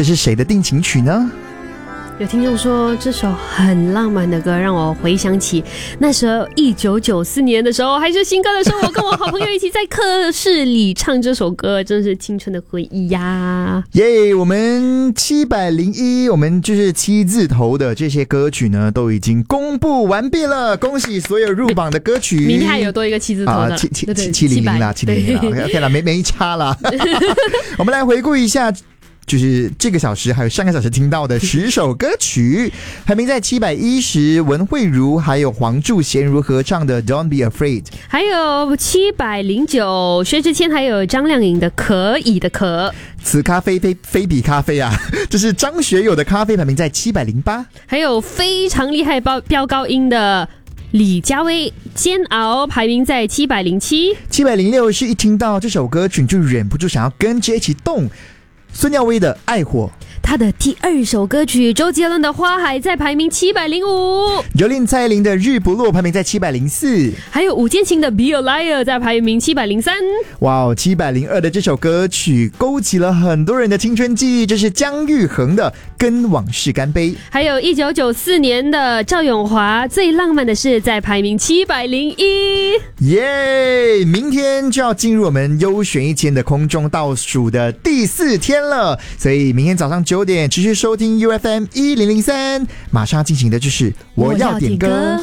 这是谁的定情曲呢？ 有听众说这首很浪漫的歌让我回想起那时候1994年的时候，还是新歌的时候，我跟我好朋友一起在课室里唱这首歌，真是青春的回忆呀！ 耶，我们701，我们就是7字头的这些歌曲呢，都已经公布完毕了，恭喜所有入榜的歌曲。 明天还有多一个7字头的 700啦，700啦，OK 啦，没差啦。我们来回顾一下。就是这个小时还有上个小时听到的10首歌曲，排名在710，文慧茹还有黄祝贤如合唱的 Don't Be Afraid， 还有709，薛之谦还有张靓颖的可以的可。 此咖啡非比咖啡啊，这是张学友的咖啡，排名在708， 还有非常厉害飙高音的李佳薇煎熬，排名在707。 706是一听到这首歌曲就忍不住想要跟着一起动，孙耀威的爱火， 他的第2首歌曲周杰伦的花海在排名705， Jolin 蔡依林的日不落排名在704， 还有吴建琴的 Be a Liar 在排名703。 哇哦，702的这首歌曲勾起了很多人的青春记忆，这是姜育恒的跟往事干杯， 还有1994年的赵咏华最浪漫的事在排名701。 耶！明天就要进入我们优选1000的空中倒数的第4天了，所以明天早上9点持续收听 UFM 1003，马上进行的就是我要点歌。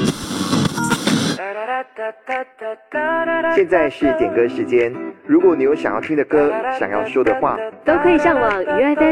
现在是点歌时间，如果你有想要听的歌，想要说的话， 都可以上网UFM